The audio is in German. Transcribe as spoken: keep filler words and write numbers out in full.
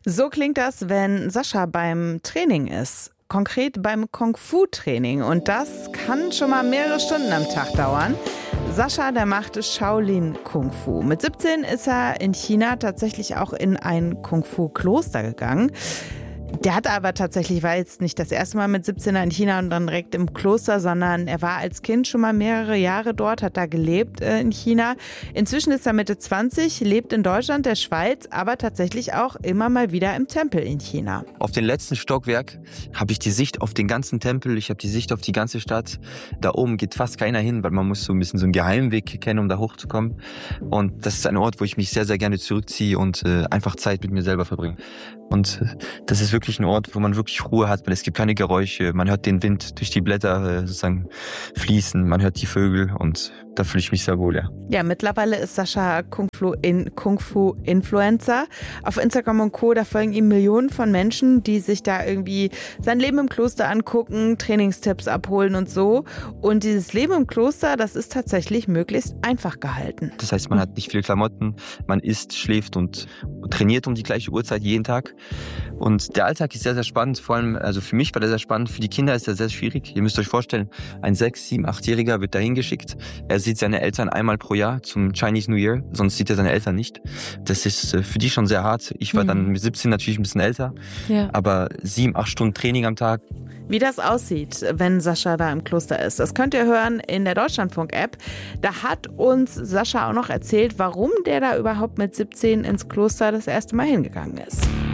So klingt das, wenn Sascha beim Training ist. Konkret beim Kung-Fu-Training. Und das kann schon mal mehrere Stunden am Tag dauern. Sascha, der macht Shaolin Kung Fu. Mit siebzehn ist er in China tatsächlich auch in ein Kung-Fu-Kloster gegangen. Der hat aber tatsächlich, war jetzt nicht das erste Mal mit siebzehn in China und dann direkt im Kloster, sondern er war als Kind schon mal mehrere Jahre dort, hat da gelebt äh, in China. Inzwischen ist er Mitte zwanzig, lebt in Deutschland, der Schweiz, aber tatsächlich auch immer mal wieder im Tempel in China. Auf den letzten Stockwerk habe ich die Sicht auf den ganzen Tempel, ich habe die Sicht auf die ganze Stadt. Da oben geht fast keiner hin, weil man muss so ein bisschen so einen Geheimweg kennen, um da hochzukommen. Und das ist ein Ort, wo ich mich sehr, sehr gerne zurückziehe und äh, einfach Zeit mit mir selber verbringe. Und äh, das ist wirklich ein Ort, wo man wirklich Ruhe hat, weil es gibt keine Geräusche. Man hört den Wind durch die Blätter äh, sozusagen fließen, man hört die Vögel und da fühle ich mich sehr wohl, ja. Ja, mittlerweile ist Sascha Kung-Fu-Influencer. Auf Instagram und Co., da folgen ihm Millionen von Menschen, die sich da irgendwie sein Leben im Kloster angucken, Trainingstipps abholen und so. Und dieses Leben im Kloster, das ist tatsächlich möglichst einfach gehalten. Das heißt, man hat nicht viele Klamotten, man isst, schläft und trainiert um die gleiche Uhrzeit jeden Tag. Und der Alltag ist sehr, sehr spannend. Vor allem, also für mich war der sehr spannend, für die Kinder ist er sehr schwierig. Ihr müsst euch vorstellen, ein sechs-, sieben-, achtjähriger wird dahin geschickt. Er sieht seine Eltern einmal pro Jahr zum Chinese New Year, sonst sieht er seine Eltern nicht. Das ist für die schon sehr hart. Ich war mhm. dann mit siebzehn natürlich ein bisschen älter, ja. aber sieben, acht Stunden Training am Tag. Wie das aussieht, wenn Sascha da im Kloster ist, das könnt ihr hören in der Deutschlandfunk-App. Da hat uns Sascha auch noch erzählt, warum der da überhaupt mit siebzehn ins Kloster das erste Mal hingegangen ist.